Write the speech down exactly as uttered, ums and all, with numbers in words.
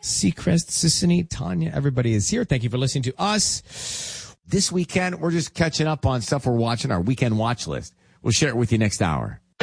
Seacrest, Sissany, Tanya, everybody is here. Thank you for listening to us. This weekend, we're just catching up on stuff we're watching, our weekend watch list. We'll share it with you next hour.